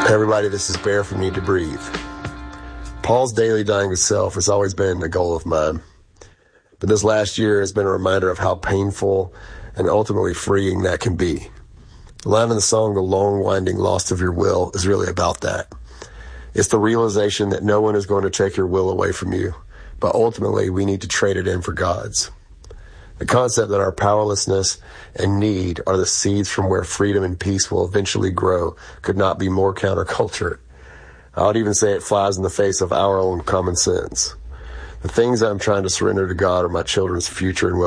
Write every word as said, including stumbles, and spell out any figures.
Everybody, this is Bear from Need to Breathe. Paul's daily dying to self has always been a goal of mine. But this last year has been a reminder of how painful and ultimately freeing that can be. The line in the song, "The Long Winding Lost of Your Will," is really about that. It's the realization that no one is going to take your will away from you, but ultimately we need to trade it in for God's. The concept that our powerlessness and need are the seeds from where freedom and peace will eventually grow could not be more counterculture. I would even say it flies in the face of our own common sense. The things I'm trying to surrender to God are my children's future and well